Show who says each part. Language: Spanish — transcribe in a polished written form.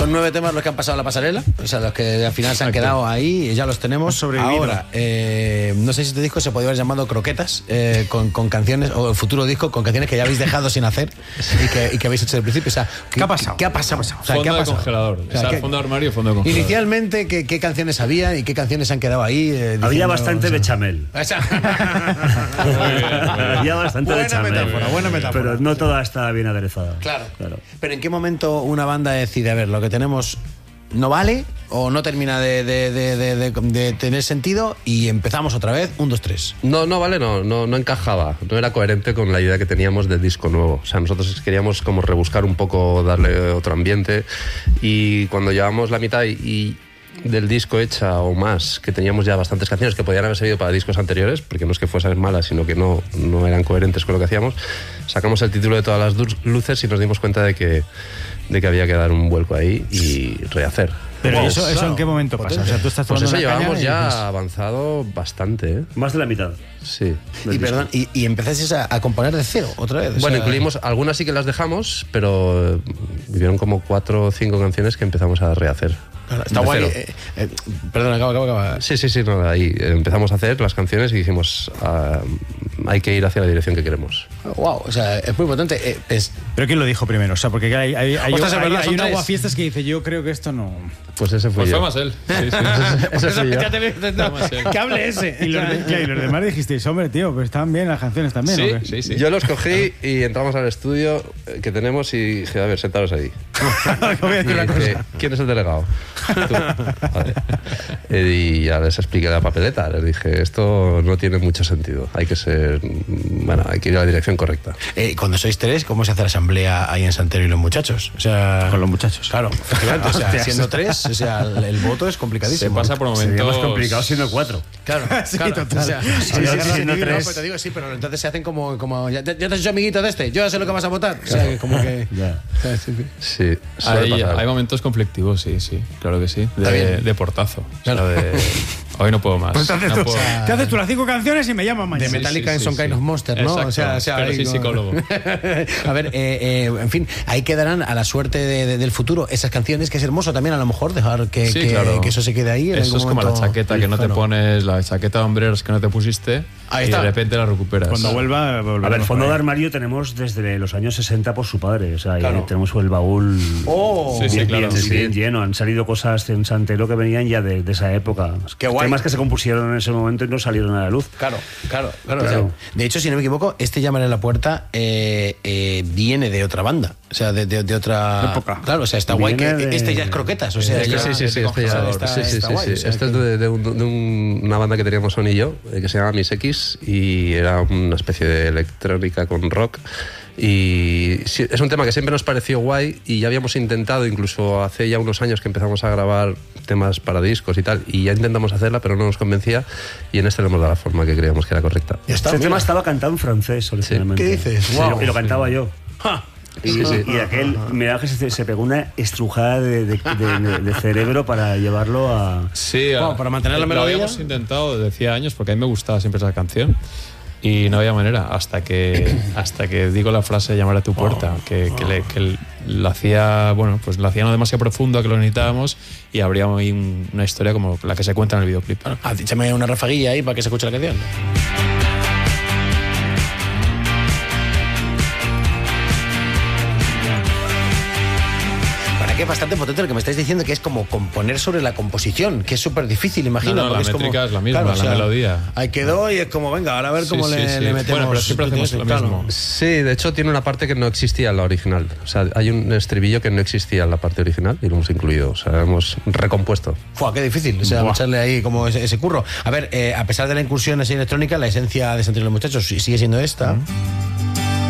Speaker 1: Son 9 temas los que han pasado a la pasarela, o sea, los que al final se han quedado ahí y ya los tenemos. Ahora, no sé si este disco se podría haber llamado Croquetas, con canciones, o el futuro disco con canciones que ya habéis dejado sin hacer y que habéis hecho desde el principio. O sea,
Speaker 2: ¿qué ha pasado?
Speaker 1: ¿Qué ha pasado? O sea,
Speaker 3: fondo
Speaker 1: ¿qué ha
Speaker 3: de
Speaker 1: pasado?
Speaker 3: congelador. O sea, fondo de armario, fondo de congelador.
Speaker 1: Inicialmente, ¿qué canciones había y qué canciones se han quedado ahí?
Speaker 4: Había bastante bechamel. Había bastante bechamel.
Speaker 1: Buena metáfora.
Speaker 4: Pero no toda está bien aderezada.
Speaker 1: Claro. Pero ¿en qué momento una banda decide, a ver, lo que tenemos no vale o no termina de tener sentido y empezamos otra vez, 1, 2, 3?
Speaker 5: No vale, no encajaba, no era coherente con la idea que teníamos del disco nuevo. O sea, nosotros queríamos como rebuscar un poco, darle otro ambiente, y cuando llevamos la mitad y del disco hecha o más, que teníamos ya bastantes canciones que podían haber servido para discos anteriores, porque no es que fuesen malas, sino que no eran coherentes con lo que hacíamos, sacamos el título de Todas las luces y nos dimos cuenta de que había que dar un vuelco ahí y rehacer.
Speaker 2: Pero ¿eso en qué momento pasa? O sea, tú estás
Speaker 5: pues eso llevamos
Speaker 2: caña
Speaker 5: ya avanzado bastante, ¿eh?
Speaker 4: Más de la mitad.
Speaker 5: Sí.
Speaker 1: Y empezasteis a componer de cero otra vez.
Speaker 5: Bueno, incluimos, algunas sí que las dejamos, pero vivieron como 4 o 5 canciones que empezamos a rehacer.
Speaker 1: Está guay. Perdón, acaba.
Speaker 5: Sí, no, ahí empezamos a hacer las canciones y dijimos, hay que ir hacia la dirección que queremos.
Speaker 1: Wow, o sea, es muy potente.
Speaker 2: ¿Pero quién lo dijo primero? O sea, porque hay
Speaker 1: Ostras,
Speaker 2: un aguafiestas que dice, yo creo que esto no...
Speaker 5: Pues ese fue yo.
Speaker 3: Fue más él. Sí.
Speaker 5: Ese soy yo.
Speaker 1: Que hable ese.
Speaker 2: Y los demás dijisteis, hombre, tío, pero estaban bien las canciones también.
Speaker 3: Sí.
Speaker 5: Yo los cogí y entramos al estudio que tenemos y dije, a ver, sentaros ahí.
Speaker 2: Voy a decir una cosa.
Speaker 5: ¿Quién es el delegado? Tú. Vale. Y ya les expliqué la papeleta. Les dije, esto no tiene mucho sentido. Hay que ir a la dirección correcta.
Speaker 1: Cuando sois 3, ¿cómo se hace la asamblea ahí en Santero y los muchachos? O sea,
Speaker 2: con los muchachos.
Speaker 1: Claro, efectivamente. O sea, siendo 3, o sea, el voto es complicadísimo.
Speaker 3: Se pasa por momentos...
Speaker 4: Sería más complicado siendo 4.
Speaker 1: Claro,
Speaker 2: Sí,
Speaker 1: claro.
Speaker 2: total.
Speaker 1: O sea,
Speaker 4: siendo 3.
Speaker 1: No, pero te digo, sí, pero entonces se hacen como ya te has hecho amiguito de este, yo ya sé lo que vas a votar. O sea, como que...
Speaker 5: Sí,
Speaker 3: hay momentos conflictivos, sí, claro que sí. De portazo.
Speaker 1: Claro.
Speaker 3: O sea, hoy no puedo más.
Speaker 2: Pues te haces tú las 5 canciones y me llaman mañana.
Speaker 1: De Metallica en Some Kind of Monster, ¿no?
Speaker 3: Exacto.
Speaker 1: O sea,
Speaker 3: Pero sí, psicólogo.
Speaker 1: A ver, en fin, ahí quedarán a la suerte del futuro esas canciones, que es hermoso también a lo mejor dejar que eso se quede ahí.
Speaker 3: Eso es como la chaqueta que no te pones, la chaqueta de hombreros que no te pusiste,
Speaker 1: ahí
Speaker 3: y
Speaker 1: está.
Speaker 3: de repente la recuperas.
Speaker 2: Cuando vuelva,
Speaker 4: A ver, fondo de armario tenemos desde los años 60 por su padre. O sea,
Speaker 1: Claro.
Speaker 4: tenemos el baúl
Speaker 3: Sí.
Speaker 4: bien lleno. Han salido cosas en Santero que venían ya de esa época.
Speaker 1: Qué guay.
Speaker 4: Temas que se compusieron en ese momento y no salieron a la luz.
Speaker 1: Claro. O sea, de hecho, si no me equivoco, este Llamar en la puerta viene de otra banda. O sea, de otra
Speaker 2: época.
Speaker 1: Claro, o sea, está guay que este ya es Croquetas. O sea,
Speaker 5: Sí, este es de una banda que teníamos Son y yo, que se llama Miss X, y era una especie de electrónica con rock. Y sí, es un tema que siempre nos pareció guay, y ya habíamos intentado, incluso hace ya unos años que empezamos a grabar temas para discos y tal, y ya intentamos hacerla, pero no nos convencía, y en este le hemos dado la forma que creíamos que era correcta.
Speaker 4: Este tema estaba cantado en francés originalmente.
Speaker 1: ¿Qué dices?
Speaker 4: Sí,
Speaker 1: Wow.
Speaker 4: y lo cantaba yo. Y aquel, mira que se pegó una estrujada de cerebro para llevarlo a...
Speaker 3: Sí,
Speaker 1: para mantener la
Speaker 3: lo
Speaker 1: melodía.
Speaker 3: habíamos intentado desde hacía años, porque a mí me gustaba siempre esa canción. Y no había manera, hasta que digo la frase llamar a tu puerta, que lo hacía, pues lo hacía no demasiado profundo a que lo necesitábamos, y habría ahí una historia como la que se cuenta en el videoclip.
Speaker 1: Échame una rafaguilla ahí para que se escuche la canción. Que es bastante potente lo que me estáis diciendo, que es como componer sobre la composición, que es súper difícil, imagino.
Speaker 3: La métrica es la misma,
Speaker 1: claro,
Speaker 3: la melodía.
Speaker 1: Ahí quedó y es como, venga, ahora a ver cómo le metemos.
Speaker 3: Bueno, pero siempre hacemos lo mismo.
Speaker 5: Sí, de hecho tiene una parte que no existía en la original. O sea, hay un estribillo que no existía en la parte original y lo hemos incluido. O sea, hemos recompuesto.
Speaker 1: ¡Fua, qué difícil! O sea, echarle ahí como ese curro. A ver, a pesar de la incursión así electrónica, la esencia de Santero y los muchachos sigue siendo esta.